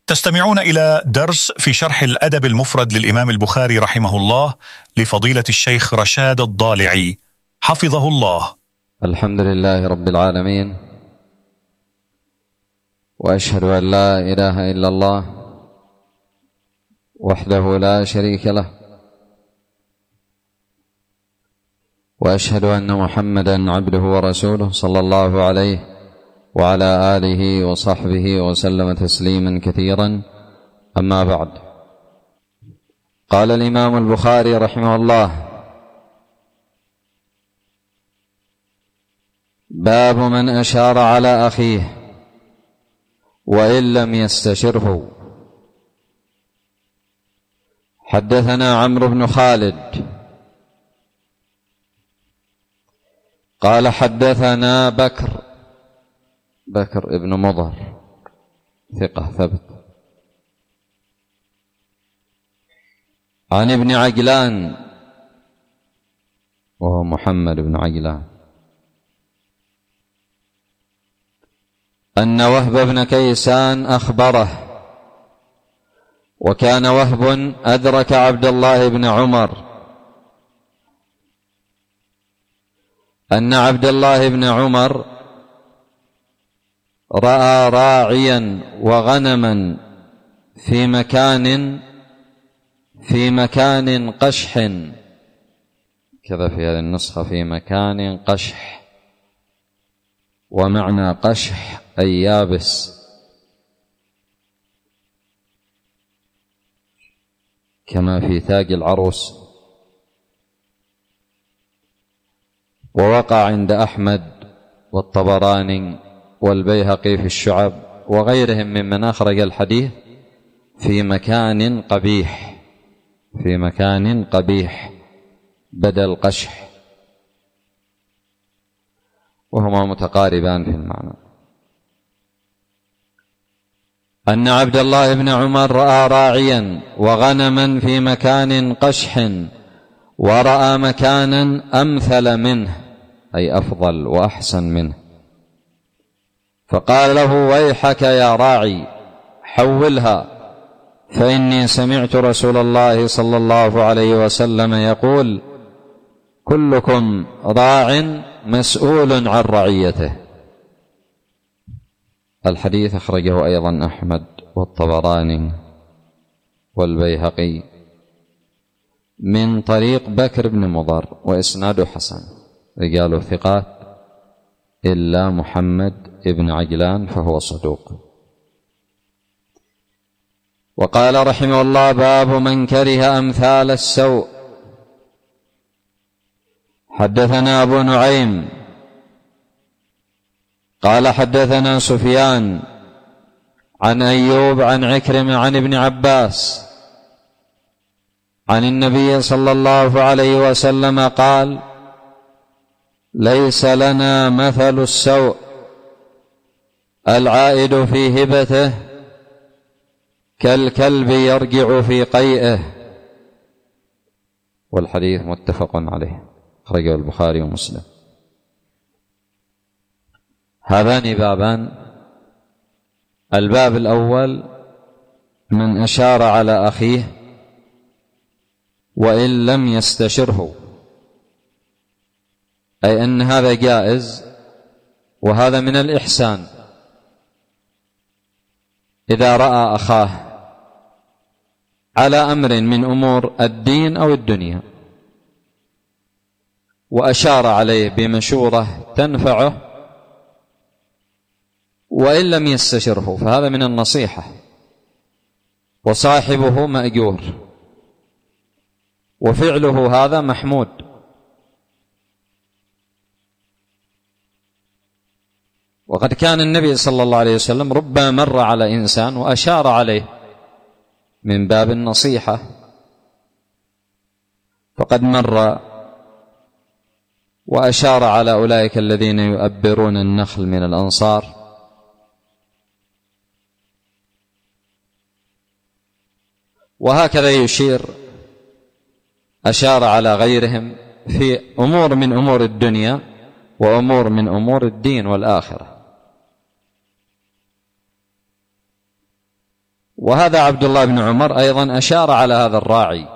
تستمعون إلى درس في شرح الأدب المفرد للإمام البخاري رحمه الله لفضيلة الشيخ رشاد الضالعي حفظه الله. الحمد لله رب العالمين، وأشهد أن لا إله إلا الله وحده لا شريك له، وأشهد أن محمدا عبده ورسوله صلى الله عليه وعلى آله وصحبه وسلم تسليما كثيرا. أما بعد، قال الإمام البخاري رحمه الله: باب من أشار على أخيه وإن لم يستشره. حدثنا عمرو بن خالد قال حدثنا بكر ابن مضر ثقة ثبت عن ابن عجلان وهو محمد بن عجلان أن وهب بن كيسان أخبره، وكان وهب أدرك عبد الله بن عمر، أن عبد الله بن عمر رأى راعيا وغنما في مكان قشح، كذا في هذه النسخة في مكان قشح، ومعنى قشح أي يابس، كما في تاج العروس. ووقع عند أحمد والطبراني والبيهقي في الشعب وغيرهم ممن أخرج الحديث في مكان قبيح بدل قشح، وهما متقاربان في المعنى. أن عبد الله بن عمر رأى راعيا وغنما في مكان قشح، ورأى مكانا أمثل منه أي أفضل وأحسن منه، فقال له: ويحك يا راعي، حولها، فإني سمعت رسول الله صلى الله عليه وسلم يقول: كلكم راع مسؤول عن رعيته. الحديث أخرجه أيضا أحمد والطبراني والبيهقي من طريق بكر بن مضر، وإسناده حسن، رجاله ثقات إلا محمد ابن عجلان فهو صدوق. وقال رحمه الله: باب من كره أمثال السوء. حدثنا أبو نعيم قال حدثنا سفيان عن أيوب عن عكرمة عن ابن عباس عن النبي صلى الله عليه وسلم قال: ليس لنا مثل السوء، العائد في هبته كالكلب يرجع في قيئه. والحديث متفق عليه، أخرجه البخاري ومسلم. هذان بابان: الباب الأول من أشار على أخيه وإن لم يستشره، أي أن هذا جائز، وهذا من الإحسان إذا رأى أخاه على أمر من أمور الدين أو الدنيا وأشار عليه بمشورة تنفعه وإن لم يستشره، فهذا من النصيحة، وصاحبه مأجور، وفعله هذا محمود. وقد كان النبي صلى الله عليه وسلم ربما مر على إنسان وأشار عليه من باب النصيحة، فقد مر وأشار على أولئك الذين يؤبرون النخل من الأنصار، وهكذا يشير، أشار على غيرهم في أمور من أمور الدنيا وأمور من أمور الدين والآخرة. وهذا عبد الله بن عمر أيضا أشار على هذا الراعي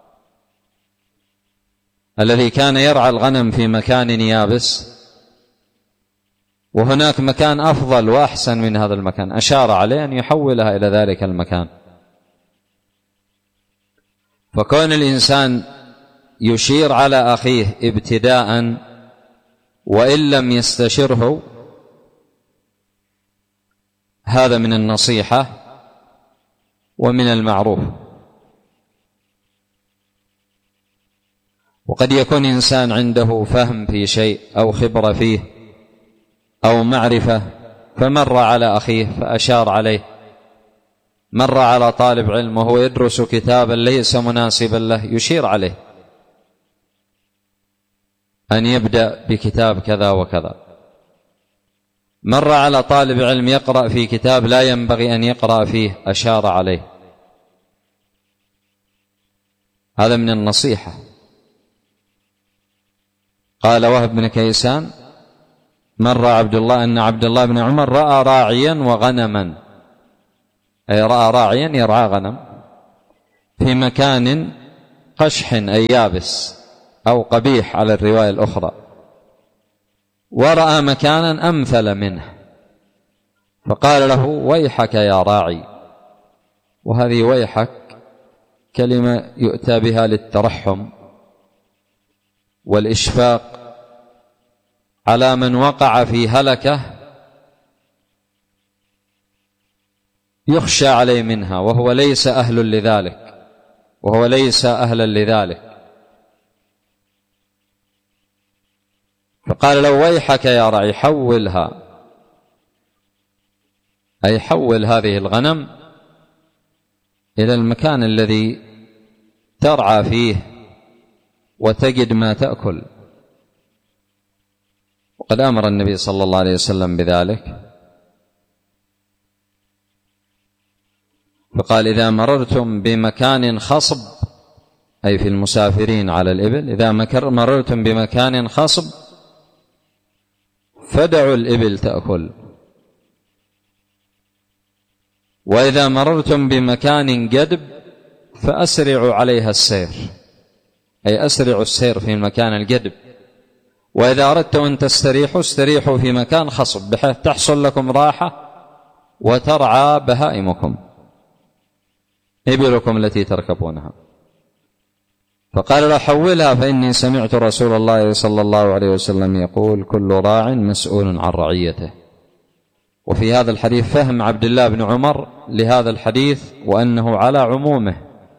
الذي كان يرعى الغنم في مكان يابس، وهناك مكان أفضل وأحسن من هذا المكان، أشار عليه أن يحولها إلى ذلك المكان. فكون الإنسان يشير على أخيه ابتداء وإن لم يستشره، هذا من النصيحة ومن المعروف. وقد يكون إنسان عنده فهم في شيء أو خبرة فيه أو معرفة، فمر على أخيه فأشار عليه، مر على طالب علم وهو يدرس كتابا ليس مناسبا له، يشير عليه أن يبدأ بكتاب كذا وكذا. مر على طالب علم يقرأ في كتاب لا ينبغي أن يقرأ فيه، أشار عليه. هذا من النصيحة. قال وهب بن كيسان مر أن عبد الله بن عمر رأى راعيا وغنما، أي رأى راعيا يرعى غنم في مكان قشح أي يابس أو قبيح على الرواية الأخرى، ورأى مكانا أمثل منه، فقال له ويحك يا راعي. وهذه ويحك كلمة يؤتى بها للترحم والإشفاق على من وقع في هلكة يخشى عليه منها وهو ليس أهل لذلك، وهو ليس أهلا لذلك. فقال له ويحك يا راعي حولها، أي حول هذه الغنم إلى المكان الذي ترعى فيه وتجد ما تأكل. وقد أمر النبي صلى الله عليه وسلم بذلك، فقال إذا مررتم بمكان خصب، أي في المسافرين على الإبل، إذا مررتم بمكان خصب فدعوا الإبل تأكل، وإذا مررتم بمكان جدب فأسرعوا عليها السير، أي أسرعوا السير في المكان الجدب. وإذا أردتم أن تستريحوا استريحوا في مكان خصب بحيث تحصل لكم راحة وترعى بهائمكم إبلكم التي تركبونها. فقال له حولها فإني سمعت رسول الله صلى الله عليه وسلم يقول كل راع مسؤول عن رعيته. وفي هذا الحديث فهم عبد الله بن عمر لهذا الحديث وأنه على عمومه،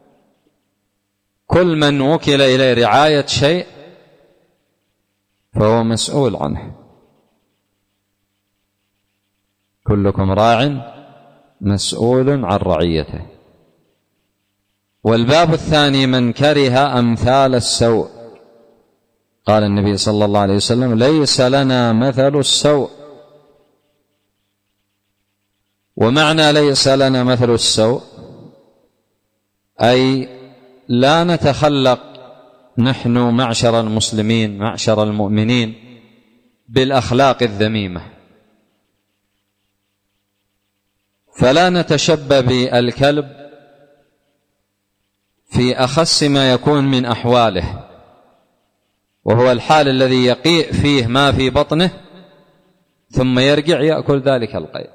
كل من وكل إليه رعاية شيء فهو مسؤول عنه. كلكم راع مسؤول عن رعيته. والباب الثاني من كره أمثال السوء. قال النبي صلى الله عليه وسلم ليس لنا مثل السوء. ومعنى ليس لنا مثل السوء أي لا نتخلق نحن معشر المسلمين معشر المؤمنين بالأخلاق الذميمة، فلا نتشبه بالكلب في أخس ما يكون من أحواله، وهو الحال الذي يقيء فيه ما في بطنه ثم يرجع يأكل ذلك القيء.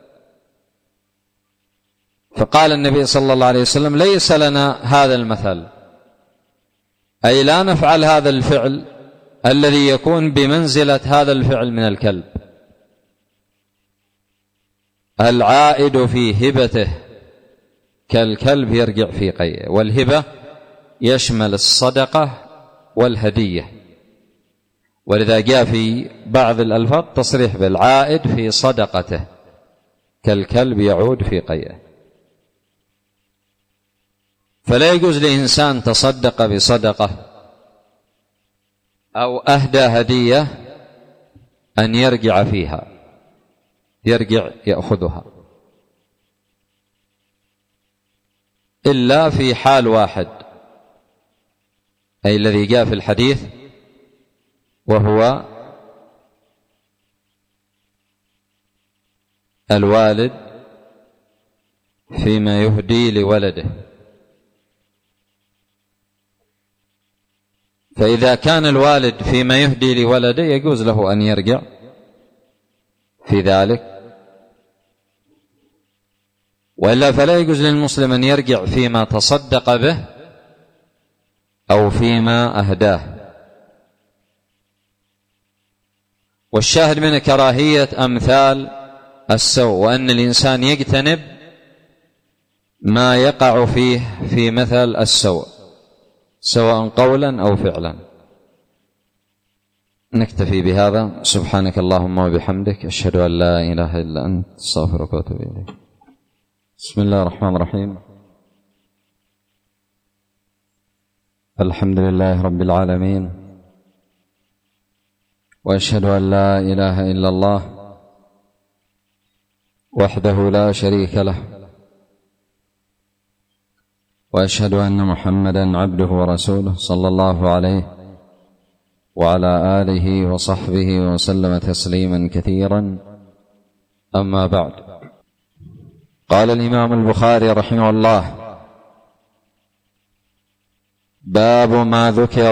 فقال النبي صلى الله عليه وسلم ليس لنا هذا المثل، أي لا نفعل هذا الفعل الذي يكون بمنزلة هذا الفعل من الكلب. العائد في هبته كالكلب يرجع في قيئه. والهبة يشمل الصدقة والهدية، ولذا جاء في بعض الألفاظ تصريح بالعائد في صدقته كالكلب يعود في قيئه. فلا يجوز لإنسان تصدق بصدقة أو أهدى هدية أن يرجع فيها، يرجع يأخذها، إلا في حال واحد، أي الذي جاء في الحديث، وهو الوالد فيما يهدي لولده. فإذا كان الوالد فيما يهدي لولده يجوز له أن يرجع في ذلك، وإلا فلا يجوز للمسلم أن يرجع فيما تصدق به أو فيما أهداه. والشاهد من كراهية أمثال السوء، وأن الإنسان يجتنب ما يقع فيه في مثل السوء سواء قولا أو فعلا. نكتفي بهذا. سبحانك اللهم وبحمدك، أشهد أن لا إله إلا أنت، أستغفرك وأتوب إليك. بسم الله الرحمن الرحيم. الحمد لله رب العالمين، وأشهد أن لا إله إلا الله وحده لا شريك له، وأشهد أن محمدا عبده ورسوله صلى الله عليه وعلى آله وصحبه وسلم تسليما كثيرا. أما بعد، قال الإمام البخاري رحمه الله: باب ما ذكر